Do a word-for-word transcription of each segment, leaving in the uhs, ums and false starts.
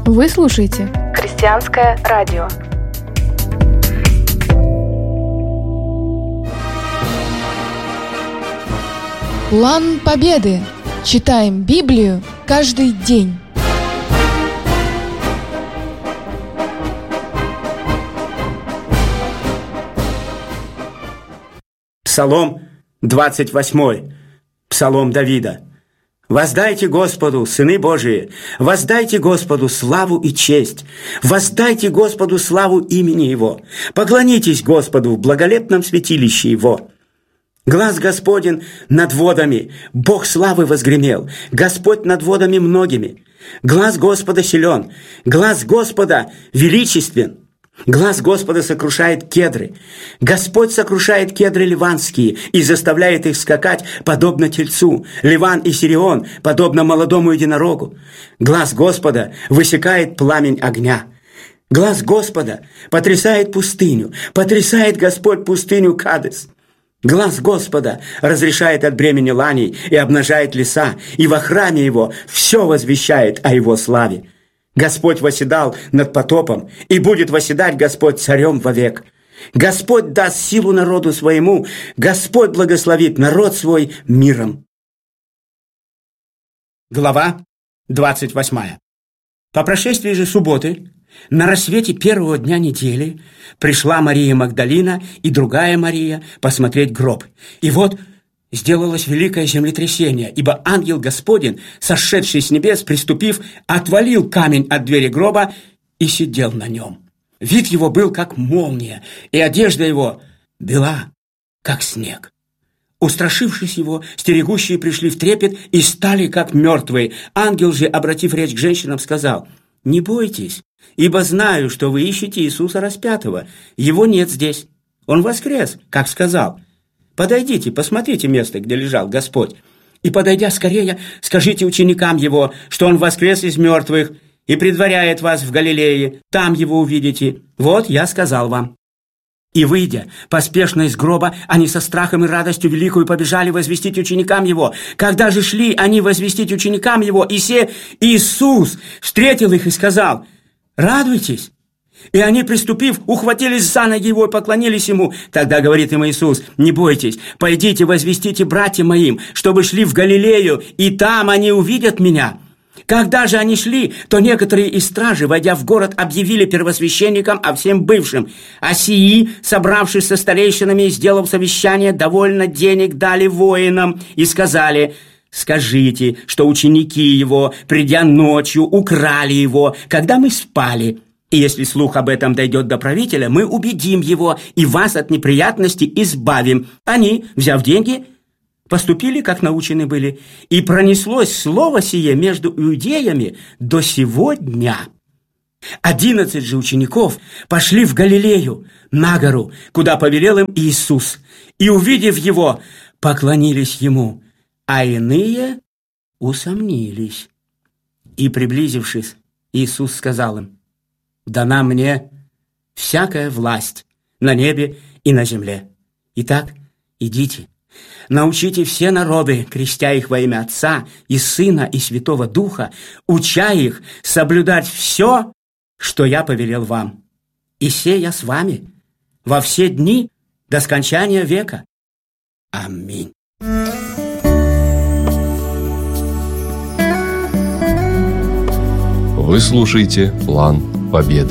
Вы слушаете Христианское радио. План Победы. Читаем Библию каждый день. Псалом двадцать восьмой. Псалом Давида. «Воздайте Господу, сыны Божии, воздайте Господу славу и честь, воздайте Господу славу имени Его, поклонитесь Господу в благолепном святилище Его. Глас Господень над водами, Бог славы возгремел, Господь над водами многими. Глас Господа силен, глас Господа величествен. Глас Господа сокрушает кедры. Господь сокрушает кедры ливанские и заставляет их скакать, подобно тельцу. Ливан и Сирион, подобно молодому единорогу. Глас Господа высекает пламень огня. Глас Господа потрясает пустыню. Потрясает Господь пустыню Кадес. Глас Господа разрешает от бремени ланей и обнажает леса, и во храме Его все возвещает о Его славе. Господь восседал над потопом, и будет восседать Господь царем вовек. Господь даст силу народу своему, Господь благословит народ свой миром». Глава двадцать восьмая. По прошествии же субботы, на рассвете первого дня недели, пришла Мария Магдалина и другая Мария посмотреть гроб. И вот сделалось великое землетрясение, ибо ангел Господень, сошедший с небес, приступив, отвалил камень от двери гроба и сидел на нем. Вид его был, как молния, и одежда его бела, как снег. Устрашившись его, стерегущие пришли в трепет и стали, как мертвые. Ангел же, обратив речь к женщинам, сказал: «Не бойтесь, ибо знаю, что вы ищете Иисуса распятого. Его нет здесь. Он воскрес, как сказал. Подойдите, посмотрите место, где лежал Господь. И, подойдя скорее, скажите ученикам Его, что Он воскрес из мертвых и предваряет вас в Галилее. Там Его увидите. Вот я сказал вам». И, выйдя поспешно из гроба, они со страхом и радостью великую побежали возвестить ученикам Его. Когда же шли они возвестить ученикам Его, и се Иисус встретил их и сказал: «Радуйтесь». И они, приступив, ухватились за ноги Его и поклонились Ему. Тогда говорит им Иисус: «Не бойтесь, пойдите возвестите братьям моим, чтобы шли в Галилею, и там они увидят Меня». Когда же они шли, то некоторые из стражи, войдя в город, объявили первосвященникам о всем бывшем. А сии, собравшись со старейшинами и сделав совещание, довольно денег дали воинам и сказали: «Скажите, что ученики Его, придя ночью, украли Его, когда мы спали. И если слух об этом дойдет до правителя, мы убедим его и вас от неприятностей избавим». Они, взяв деньги, поступили, как научены были, и пронеслось слово сие между иудеями до сего дня. Одиннадцать же учеников пошли в Галилею, на гору, куда повелел им Иисус, и, увидев Его, поклонились Ему, а иные усомнились. И, приблизившись, Иисус сказал им: «Дана мне всякая власть на небе и на земле. Итак, идите, научите все народы, крестя их во имя Отца и Сына и Святого Духа, уча их соблюдать все, что я повелел вам. И се я с вами во все дни до скончания века. Аминь». Вы слушаете «План Победы».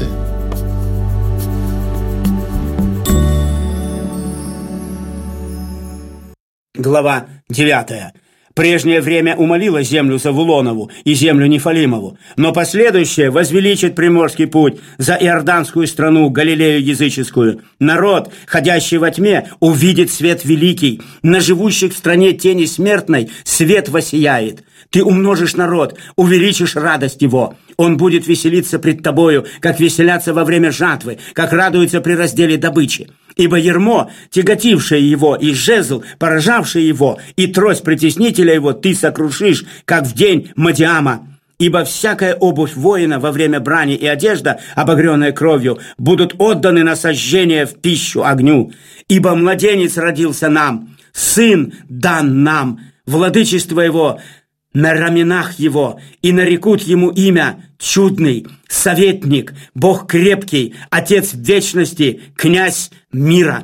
Глава девятая. Прежнее время умолило землю Завулонову и землю Нефалимову, но последующее возвеличит приморский путь за Иорданскую страну, Галилею языческую. Народ, ходящий во тьме, увидит свет великий. На живущих в стране тени смертной свет воссияет. Ты умножишь народ, увеличишь радость его. Он будет веселиться пред тобою, как веселятся во время жатвы, как радуются при разделе добычи. Ибо ярмо, тяготившее его, и жезл, поражавший его, и трость притеснителя его ты сокрушишь, как в день Мадиама. Ибо всякая обувь воина во время брани и одежда, обогренная кровью, будут отданы на сожжение в пищу огню. Ибо младенец родился нам, сын дан нам, владычество его на раменах его, и нарекут ему имя Чудный, Советник, Бог крепкий, Отец вечности, Князь мира.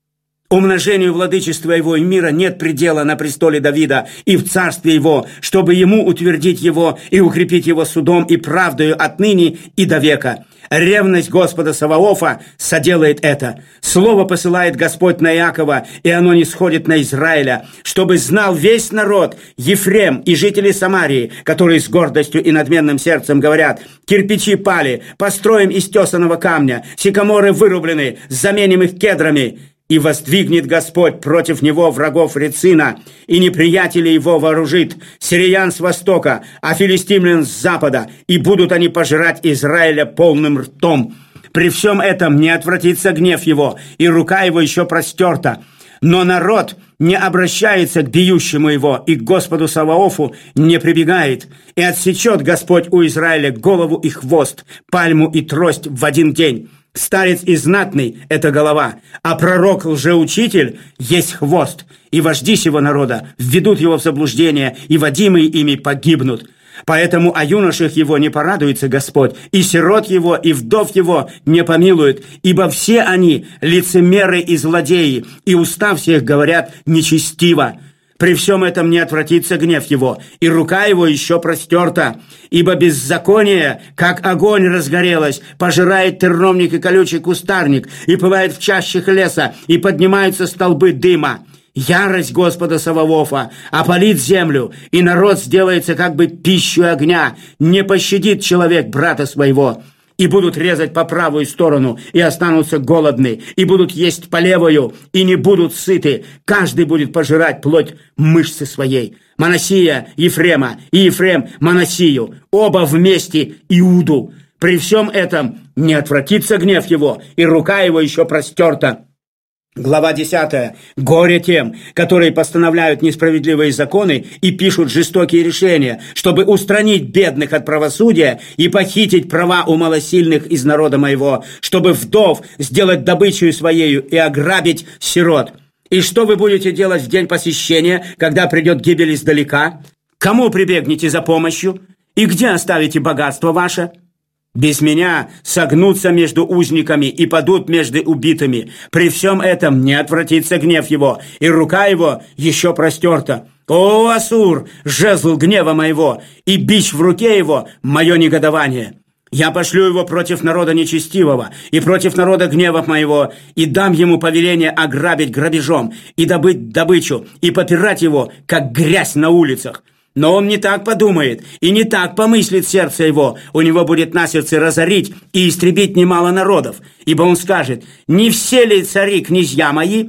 Умножению владычества его и мира нет предела на престоле Давида и в царстве его, чтобы ему утвердить его и укрепить его судом и правдою отныне и до века. Ревность Господа Саваофа соделает это. Слово посылает Господь на Иакова, и оно не сходит на Израиля, чтобы знал весь народ, Ефрем и жители Самарии, которые с гордостью и надменным сердцем говорят: кирпичи пали, построим из тесаного камня, сикаморы вырублены, заменим их кедрами. И воздвигнет Господь против него врагов Рецина, и неприятелей его вооружит, сириян с востока, а филистимлян с запада, и будут они пожирать Израиля полным ртом. При всем этом не отвратится гнев его, и рука его еще простерта. Но народ не обращается к бьющему его, и к Господу Саваофу не прибегает. И отсечет Господь у Израиля голову и хвост, пальму и трость в один день. Старец и знатный – это голова, а пророк-лжеучитель есть хвост. И вожди сего народа введут его в заблуждение, и водимые ими погибнут. Поэтому о юношах его не порадуется Господь, и сирот его, и вдов его не помилует, ибо все они лицемеры и злодеи, и уста всех говорят нечестиво. При всем этом не отвратится гнев его, и рука его еще простерта, ибо беззаконие, как огонь разгорелось, пожирает терновник и колючий кустарник, и пылает в чащах леса, и поднимаются столбы дыма. Ярость Господа Саваофа опалит землю, и народ сделается как бы пищей огня, не пощадит человек брата своего. И будут резать по правую сторону, и останутся голодны, и будут есть по левую, и не будут сыты. Каждый будет пожирать плоть мышцы своей. Манассия Ефрема, и Ефрем Манассию, оба вместе Иуду. При всем этом не отвратится гнев его, и рука его еще простерта. Глава десятая. Горе тем, которые постановляют несправедливые законы и пишут жестокие решения, чтобы устранить бедных от правосудия и похитить права у малосильных из народа моего, чтобы вдов сделать добычей своею и ограбить сирот. И что вы будете делать в день посещения, когда придет гибель издалека? Кому прибегнете за помощью? И где оставите богатство ваше? Без меня согнутся между узниками и падут между убитыми. При всем этом не отвратится гнев его, и рука его еще простерта. О, Ассур, жезл гнева моего, и бич в руке его – мое негодование. Я пошлю его против народа нечестивого и против народа гнева моего, и дам ему повеление ограбить грабежом, и добыть добычу, и попирать его, как грязь на улицах. Но он не так подумает и не так помыслит сердце его. У него будет на сердце разорить и истребить немало народов. Ибо он скажет: не все ли цари князья мои?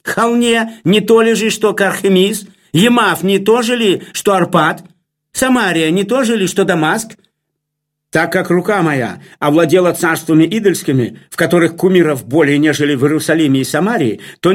Халне не то ли же, что Кархемис? Емав не то же ли, что Арпад? Самария не то же ли, что Дамаск? Так как рука моя овладела царствами идольскими, в которых кумиров более, нежели в Иерусалиме и Самарии, то